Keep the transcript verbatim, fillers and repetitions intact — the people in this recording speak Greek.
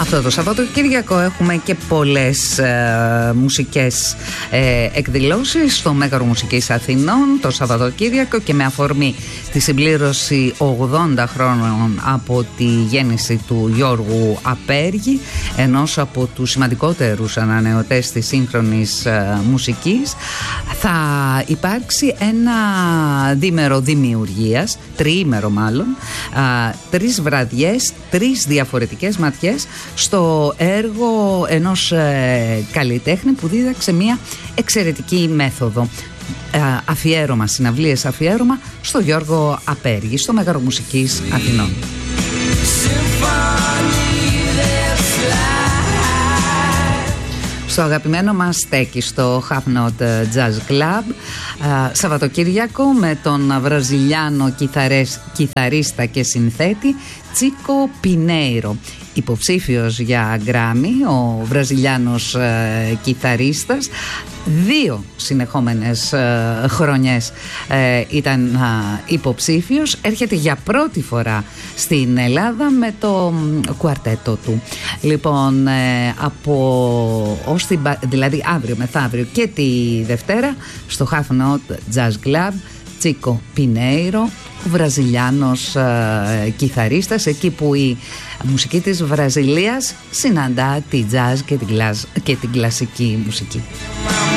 Αυτό το Σαββατοκύριακο έχουμε και πολλές ε, μουσικές ε, εκδηλώσεις στο Μέγαρο Μουσικής Αθηνών το Σαββατοκύριακο, και με αφορμή τη συμπλήρωση ογδόντα χρόνων από τη γέννηση του Γιώργου Απέργη, ενός από τους σημαντικότερους ανανεωτές της σύγχρονης ε, μουσικής, θα υπάρξει ένα δίμερο δημιουργίας, τριήμερο μάλλον, ε, τρεις βραδιές, τρεις διαφορετικές ματιές στο έργο ενός ε, καλλιτέχνη που δίδαξε μια εξαιρετική μέθοδο. Ε, αφιέρωμα, συναυλίες αφιέρωμα στο Γιώργο Απέργη στο Μέγαρο Μουσικής Αθηνών. Στο αγαπημένο μας στέκει στο Half Note Jazz Club ε, Σαββατοκύριακο με τον βραζιλιάνο κιθαρές, κιθαρίστα και συνθέτη Τσίκο Πινέιρο. Υποψήφιος για Γκράμι, ο βραζιλιάνος ε, κιθαρίστας, δύο συνεχόμενες ε, χρονιές ε, ήταν ε, υποψήφιος. Έρχεται για πρώτη φορά στην Ελλάδα με το κουαρτέτο του. Λοιπόν, ε, από ως την, δηλαδή αύριο μεθαύριο και τη Δευτέρα στο Half Note Jazz Club, Τσίκο Πινέιρο, ο βραζιλιάνος ε, κιθαρίστας, εκεί που η μουσική της Βραζιλίας συναντά τη jazz και την, και την κλασική μουσική.